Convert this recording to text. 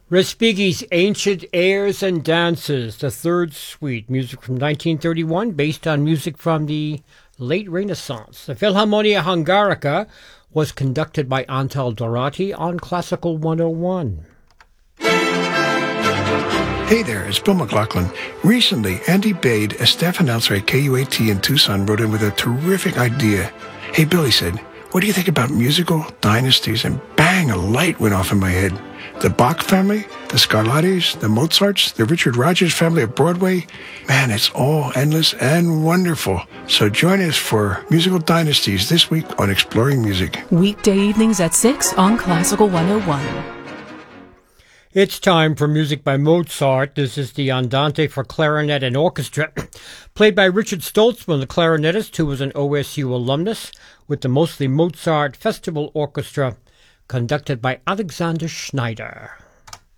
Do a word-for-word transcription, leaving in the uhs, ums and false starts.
Respighi's Ancient Airs and Dances, the third suite, music from nineteen thirty-one, based on music from the late Renaissance. The Philharmonia Hungarica was conducted by Antal Dorati on Classical one oh one. Hey there, it's Bill McLaughlin. Recently, Andy Bade, a staff announcer at K U A T in Tucson, wrote in with a terrific idea. Hey, Bill, he said, what do you think about musical dynasties? And bang, a light went off in my head. The Bach family, the Scarlattis, the Mozarts, the Richard Rodgers family of Broadway. Man, it's all endless and wonderful. So join us for Musical Dynasties this week on Exploring Music. Weekday evenings at six on Classical one oh one. It's time for music by Mozart. This is the Andante for clarinet and orchestra, played by Richard Stoltzman, the clarinetist, who was an O S U alumnus, with the Mostly Mozart Festival Orchestra, conducted by Alexander Schneider.